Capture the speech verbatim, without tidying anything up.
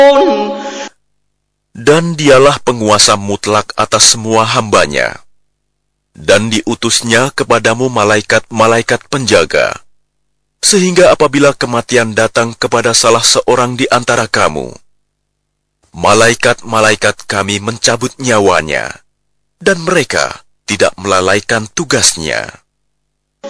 Dan dialah penguasa mutlak atas semua hambanya. Dan diutusnya kepadamu malaikat-malaikat penjaga, sehingga apabila kematian datang kepada salah seorang di antara kamu, malaikat-malaikat kami mencabut nyawanya, dan mereka tidak melalaikan tugasnya.